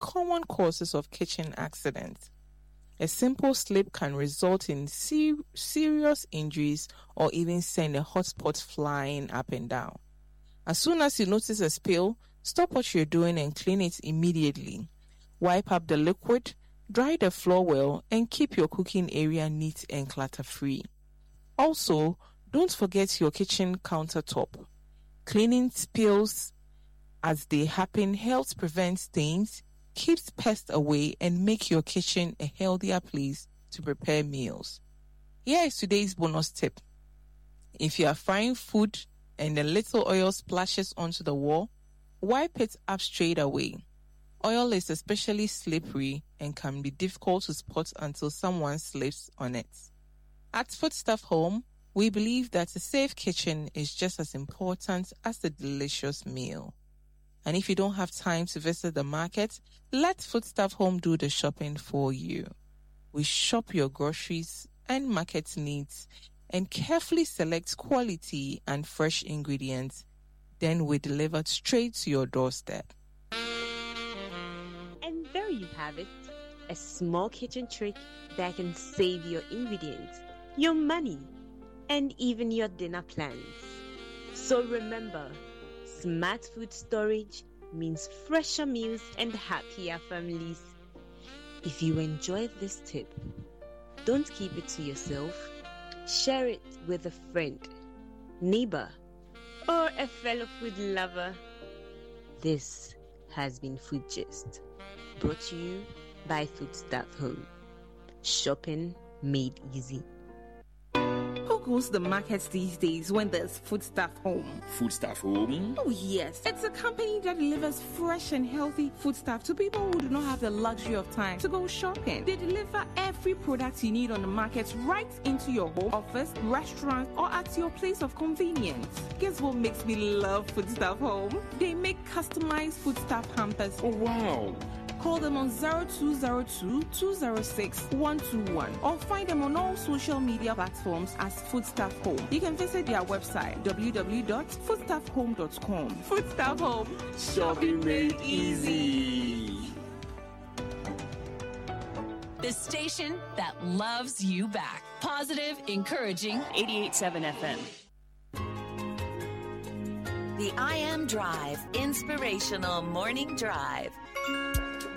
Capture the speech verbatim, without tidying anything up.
common causes of kitchen accidents. A simple slip can result in ser- serious injuries or even send a hot pot flying up and down. As soon as you notice a spill, stop what you're doing and clean it immediately. Wipe up the liquid, dry the floor well, and keep your cooking area neat and clutter-free. Also, don't forget your kitchen countertop. Cleaning spills as they happen helps prevent stains, keeps pests away, and make your kitchen a healthier place to prepare meals. Here is today's bonus tip. If you are frying food and a little oil splashes onto the wall, wipe it up straight away. Oil is especially slippery and can be difficult to spot until someone slips on it. At Foodstuff Home, we believe that a safe kitchen is just as important as the delicious meal. And if you don't have time to visit the market, let Foodstuff Home do the shopping for you. We shop your groceries and market needs and carefully select quality and fresh ingredients. Then we deliver straight to your doorstep. And there you have it, a small kitchen trick that can save your ingredients, your money, and even your dinner plans. So remember, smart food storage means fresher meals and happier families. If you enjoyed this tip, don't keep it to yourself. Share it with a friend, neighbor, or a fellow food lover. This has been Food Gist, brought to you by Foodstuff Home. Shopping made easy. Who goes to the markets these days when there's Foodstuff Home? Foodstuff Home? Oh yes, it's a company that delivers fresh and healthy foodstuff to people who do not have the luxury of time to go shopping. They deliver every product you need on the market right into your home, office, restaurant, or at your place of convenience. Guess what makes me love Foodstuff Home? They make customized foodstuff hampers. Oh wow! Call them on zero two zero two, two zero six, one two one or find them on all social media platforms as Foodstuff Home. You can visit their website w w w dot foodstuff home dot com. Foodstuff Home, Shopping made easy. The station that loves you back. Positive, encouraging, eighty-eight point seven F M. The I Am Drive Inspirational Morning Drive